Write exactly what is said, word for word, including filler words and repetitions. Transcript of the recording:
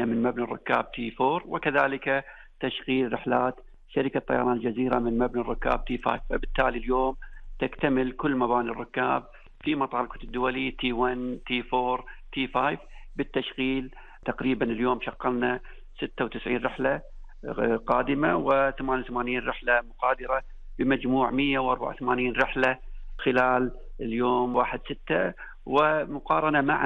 من مبنى الركاب تي فور، وكذلك تشغيل رحلات شركة طيران الجزيرة من مبنى الركاب تي فايف. فبالتالي اليوم تكتمل كل مباني الركاب في مطار الكويت الدولي تي ون تي فور تي فايف بالتشغيل. تقريبا اليوم شغلنا ستة وتسعين رحلة قادمة وثمانية وثمانين رحلة مقادرة، بمجموع مئة وأربعة وثمانين رحلة خلال اليوم واحد ستة. ومقارنة مع